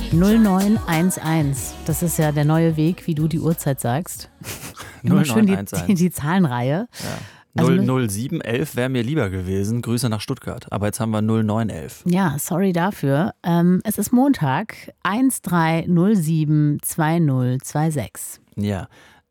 0911. Das ist ja der neue Weg, wie du die Uhrzeit sagst. Immer schön die Zahlenreihe. Ja. 00711 wäre mir lieber gewesen. Grüße nach Stuttgart. Aber jetzt haben wir 0911. Ja, sorry dafür. Es ist Montag, 13072026. Ja.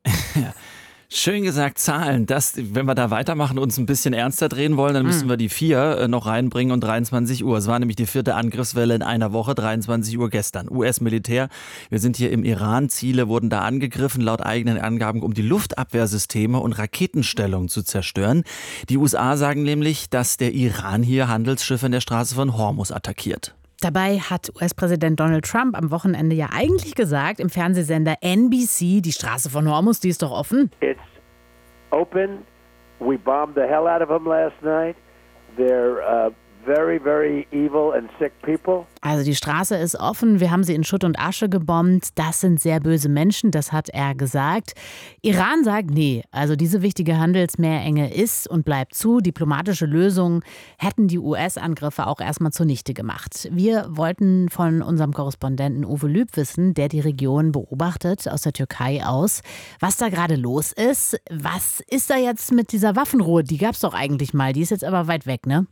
Schön gesagt, Zahlen. Das, wenn wir da weitermachen, uns ein bisschen ernster drehen wollen, dann müssen wir die 4 noch reinbringen und 23 Uhr. Es war nämlich die 4. Angriffswelle in einer Woche, 23 Uhr gestern. US-Militär, wir sind hier im Iran, Ziele wurden da angegriffen, laut eigenen Angaben, um die Luftabwehrsysteme und Raketenstellungen zu zerstören. Die USA sagen nämlich, dass der Iran hier Handelsschiffe in der Straße von Hormuz attackiert. Dabei hat US-Präsident Donald Trump am Wochenende ja eigentlich gesagt, im Fernsehsender NBC, die Straße von Hormuz, die ist doch offen. It's open. We bombed the hell out of them last night. They're very, very evil and sick people. Also die Straße ist offen, wir haben sie in Schutt und Asche gebombt. Das sind sehr böse Menschen, das hat er gesagt. Iran sagt, nee, also diese wichtige Handelsmeerenge ist und bleibt zu. Diplomatische Lösungen hätten die US-Angriffe auch erstmal zunichte gemacht. Wir wollten von unserem Korrespondenten Uwe Lüb wissen, der die Region beobachtet, aus der Türkei aus, was da gerade los ist. Was ist da jetzt mit dieser Waffenruhe? Die gab es doch eigentlich mal, die ist jetzt aber weit weg, ne?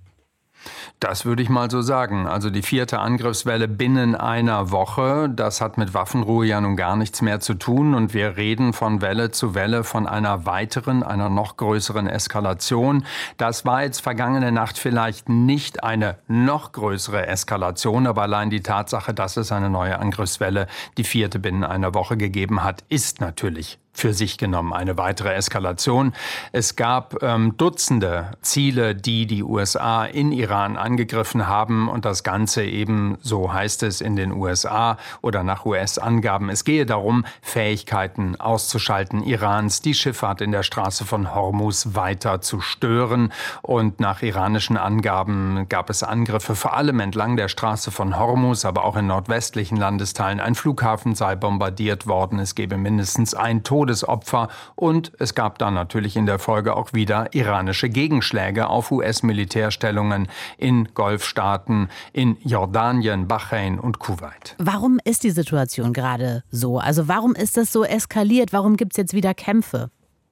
Das würde ich mal so sagen. Also die 4. Angriffswelle binnen einer Woche, das hat mit Waffenruhe ja nun gar nichts mehr zu tun. Und wir reden von Welle zu Welle von einer weiteren, einer noch größeren Eskalation. Das war jetzt vergangene Nacht vielleicht nicht eine noch größere Eskalation, aber allein die Tatsache, dass es eine neue Angriffswelle, die 4. binnen einer Woche gegeben hat, ist natürlich für sich genommen eine weitere Eskalation. Es gab Dutzende Ziele, die USA in Iran angegriffen haben und das Ganze eben, so heißt es in den USA oder nach US-Angaben. Es gehe darum, Fähigkeiten auszuschalten Irans, die Schifffahrt in der Straße von Hormuz weiter zu stören. Und nach iranischen Angaben gab es Angriffe vor allem entlang der Straße von Hormuz, aber auch in nordwestlichen Landesteilen. Ein Flughafen sei bombardiert worden. Es gebe mindestens ein Todesopfer und es gab dann natürlich in der Folge auch wieder iranische Gegenschläge auf US-Militärstellungen in Golfstaaten, in Jordanien, Bahrain und Kuwait. Warum ist die Situation gerade so? Also warum ist das so eskaliert? Warum gibt es jetzt wieder Kämpfe?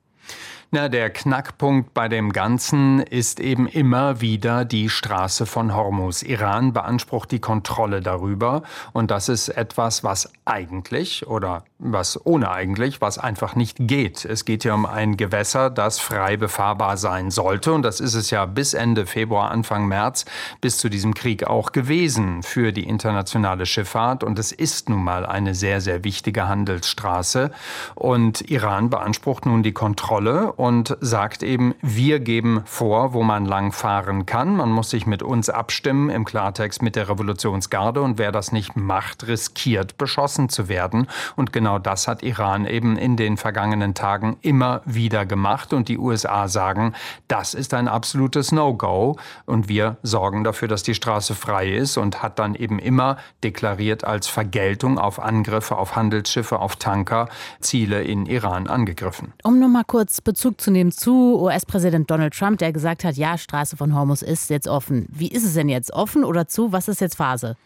Na, der Knackpunkt bei dem Ganzen ist eben immer wieder die Straße von Hormuz. Iran beansprucht die Kontrolle darüber und das ist etwas, was eigentlich oder was ohne eigentlich, was einfach nicht geht. Es geht hier um ein Gewässer, das frei befahrbar sein sollte und das ist es ja bis Ende Februar, Anfang März bis zu diesem Krieg auch gewesen für die internationale Schifffahrt und es ist nun mal eine sehr, sehr wichtige Handelsstraße und Iran beansprucht nun die Kontrolle und sagt eben, wir geben vor, wo man lang fahren kann. Man muss sich mit uns abstimmen, im Klartext mit der Revolutionsgarde. Und wer das nicht macht, riskiert, beschossen zu werden. Und genau das hat Iran eben in den vergangenen Tagen immer wieder gemacht. Und die USA sagen, das ist ein absolutes No-Go. Und wir sorgen dafür, dass die Straße frei ist und hat dann eben immer deklariert als Vergeltung auf Angriffe auf Handelsschiffe, auf Tanker, Ziele in Iran angegriffen. Um noch mal kurz Bezug zu nehmen zu US-Präsident Donald Trump, der gesagt hat, ja, Straße von Hormuz ist jetzt offen. Wie ist es denn jetzt? Offen oder zu? Was ist jetzt Phase?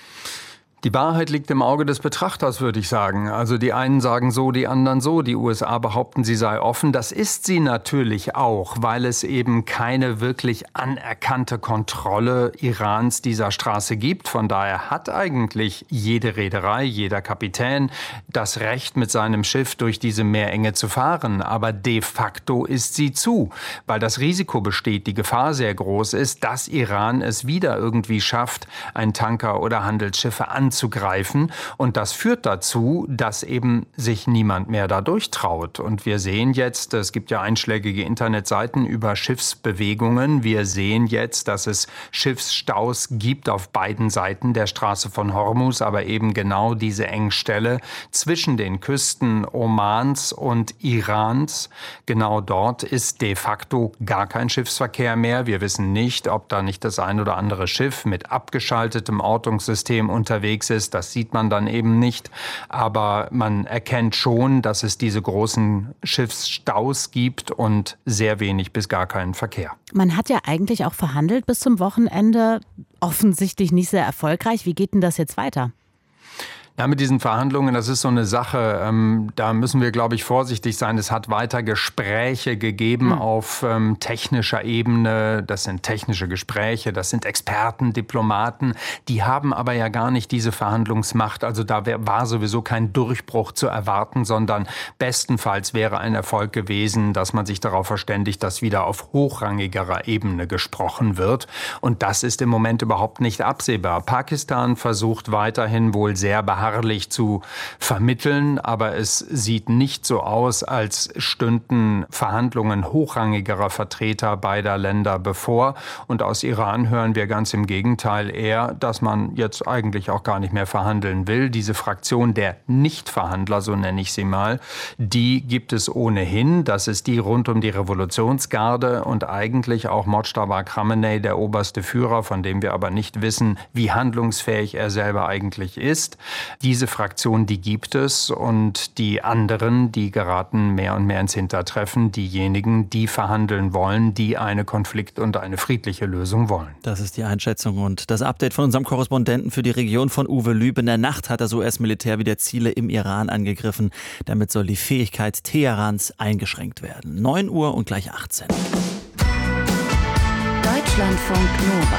Die Wahrheit liegt im Auge des Betrachters, würde ich sagen. Also die einen sagen so, die anderen so. Die USA behaupten, sie sei offen. Das ist sie natürlich auch, weil es eben keine wirklich anerkannte Kontrolle Irans dieser Straße gibt. Von daher hat eigentlich jede Reederei, jeder Kapitän das Recht, mit seinem Schiff durch diese Meerenge zu fahren. Aber de facto ist sie zu, weil das Risiko besteht, die Gefahr sehr groß ist, dass Iran es wieder irgendwie schafft, ein Tanker oder Handelsschiffe anzugreifen. Und das führt dazu, dass eben sich niemand mehr da durchtraut. Und wir sehen jetzt, es gibt ja einschlägige Internetseiten über Schiffsbewegungen. Wir sehen jetzt, dass es Schiffsstaus gibt auf beiden Seiten der Straße von Hormuz, aber eben genau diese Engstelle zwischen den Küsten Omans und Irans. Genau dort ist de facto gar kein Schiffsverkehr mehr. Wir wissen nicht, ob da nicht das ein oder andere Schiff mit abgeschaltetem Ortungssystem unterwegs ist. Das sieht man dann eben nicht. Aber man erkennt schon, dass es diese großen Schiffsstaus gibt und sehr wenig bis gar keinen Verkehr. Man hat ja eigentlich auch verhandelt bis zum Wochenende. Offensichtlich nicht sehr erfolgreich. Wie geht denn das jetzt weiter? Ja, mit diesen Verhandlungen, das ist so eine Sache, da müssen wir, glaube ich, vorsichtig sein. Es hat weiter Gespräche gegeben auf technischer Ebene. Das sind technische Gespräche, das sind Experten, Diplomaten. Die haben aber ja gar nicht diese Verhandlungsmacht. Also da war sowieso kein Durchbruch zu erwarten, sondern bestenfalls wäre ein Erfolg gewesen, dass man sich darauf verständigt, dass wieder auf hochrangigerer Ebene gesprochen wird. Und das ist im Moment überhaupt nicht absehbar. Pakistan versucht weiterhin wohl sehr beharrlich zu vermitteln, aber es sieht nicht so aus, als stünden Verhandlungen hochrangigerer Vertreter beider Länder bevor. Und aus Iran hören wir ganz im Gegenteil eher, dass man jetzt eigentlich auch gar nicht mehr verhandeln will. Diese Fraktion der Nichtverhandler, so nenne ich sie mal, die gibt es ohnehin. Das ist die rund um die Revolutionsgarde und eigentlich auch Mojtaba Khamenei, der oberste Führer, von dem wir aber nicht wissen, wie handlungsfähig er selber eigentlich ist. Diese Fraktion, die gibt es und die anderen, die geraten mehr und mehr ins Hintertreffen. Diejenigen, die verhandeln wollen, die eine Konflikt- und eine friedliche Lösung wollen. Das ist die Einschätzung und das Update von unserem Korrespondenten für die Region von Uwe Lüb. In der Nacht hat das US-Militär wieder Ziele im Iran angegriffen. Damit soll die Fähigkeit Teherans eingeschränkt werden. 9 Uhr und gleich 18. Deutschlandfunk Nova.